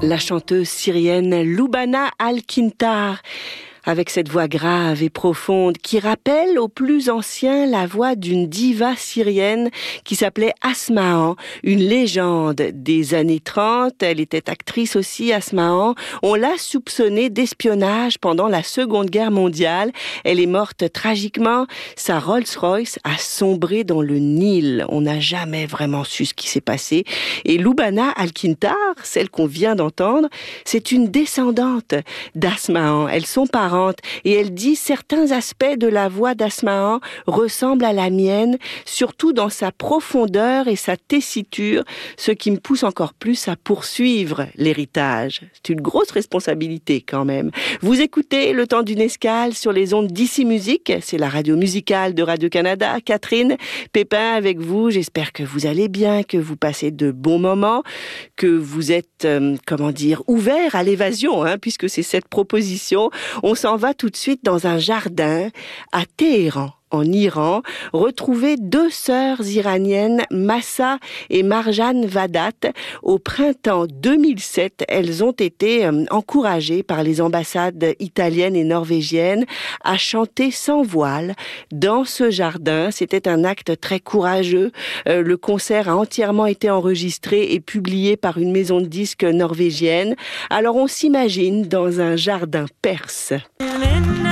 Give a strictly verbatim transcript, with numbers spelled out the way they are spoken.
la chanteuse syrienne Loubana Al-Kintar, avec cette voix grave et profonde qui rappelle aux plus anciens la voix d'une diva syrienne qui s'appelait Asma'an, une légende des années trente. Elle était actrice aussi, Asma'an. On l'a soupçonnée d'espionnage pendant la Seconde Guerre mondiale. Elle est morte tragiquement. Sa Rolls-Royce a sombré dans le Nil. On n'a jamais vraiment su ce qui s'est passé. Et Loubana Al-Kintar, celle qu'on vient d'entendre, c'est une descendante d'Asma'an. Elles sont parentes. Et elle dit certains aspects de la voix d'Asma'an ressemblent à la mienne, surtout dans sa profondeur et sa tessiture, ce qui me pousse encore plus à poursuivre l'héritage. C'est une grosse responsabilité quand même. Vous écoutez Le Temps d'une escale sur les ondes d'Ici Musique, c'est la radio musicale de Radio-Canada. Catherine Pépin avec vous, j'espère que vous allez bien, que vous passez de bons moments, que vous êtes, euh, comment dire, ouvert à l'évasion, hein, puisque c'est cette proposition. On s'en va tout de suite dans un jardin à Téhéran, en Iran, retrouver deux sœurs iraniennes, Massa et Marjan Vadat. Au printemps deux mille sept, elles ont été euh, encouragées par les ambassades italiennes et norvégiennes à chanter sans voile dans ce jardin. C'était un acte très courageux. Euh, le concert a entièrement été enregistré et publié par une maison de disques norvégienne. Alors on s'imagine dans un jardin perse.